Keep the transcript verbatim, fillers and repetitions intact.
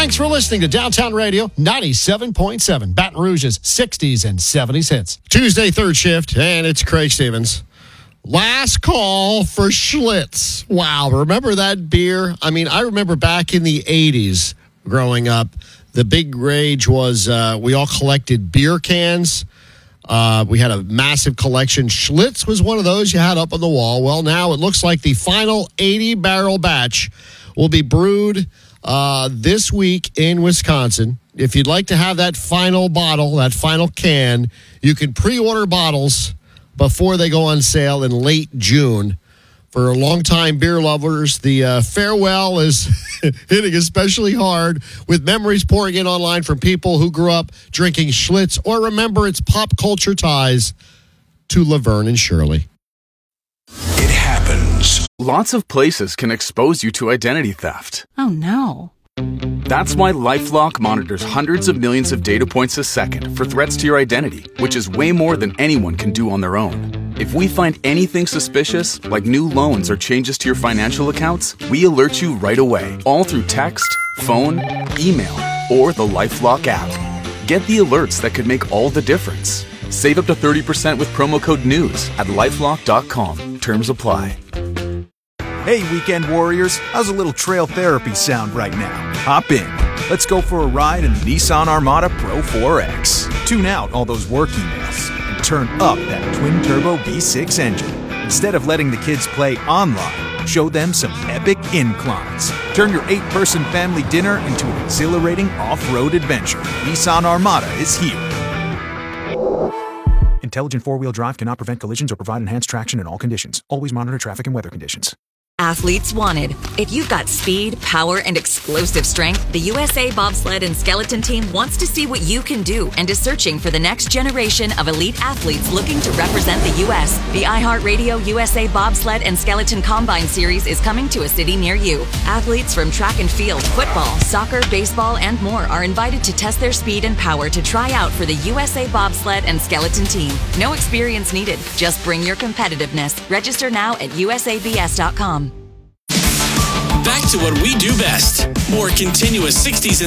Thanks for listening to Downtown Radio ninety-seven point seven, Baton Rouge's sixties and seventies hits. Tuesday, third shift, and it's Craig Stevens. Last call for Schlitz. Wow, remember that beer? I mean, I remember back in the eighties growing up, the big rage was uh, we all collected beer cans. Uh, we had a massive collection. Schlitz was one of those you had up on the wall. Well, now it looks like the final eighty-barrel batch will be brewed uh, this week in Wisconsin. If you'd like to have that final bottle, that final can, you can pre-order bottles before they go on sale in late June. For longtime beer lovers, the uh, farewell is hitting especially hard, with memories pouring in online from people who grew up drinking Schlitz or remember its pop culture ties to Laverne and Shirley. It happens. Lots of places can expose you to identity theft. Oh, no. That's why LifeLock monitors hundreds of millions of data points a second for threats to your identity, which is way more than anyone can do on their own. If we find anything suspicious, like new loans or changes to your financial accounts, we alert you right away, all through text, phone, email, or the LifeLock app. Get the alerts that could make all the difference. Save up to thirty percent with promo code NEWS at lifelock dot com. Terms apply. Hey, weekend warriors, how's a little trail therapy sound right now? Hop in. Let's go for a ride in the Nissan Armada Pro four X. Tune out all those work emails and turn up that twin-turbo V six engine. Instead of letting the kids play online, show them some epic inclines. Turn your eight-person family dinner into an exhilarating off-road adventure. Nissan Armada is here. Intelligent four-wheel drive cannot prevent collisions or provide enhanced traction in all conditions. Always monitor traffic and weather conditions. Athletes wanted. If you've got speed, power, and explosive strength, the U S A Bobsled and Skeleton Team wants to see what you can do and is searching for the next generation of elite athletes looking to represent the U S The iHeartRadio U S A Bobsled and Skeleton Combine Series is coming to a city near you. Athletes from track and field, football, soccer, baseball, and more are invited to test their speed and power to try out for the U S A Bobsled and Skeleton Team. No experience needed. Just bring your competitiveness. Register now at U S A B S dot com. Back to what we do best. More continuous sixties and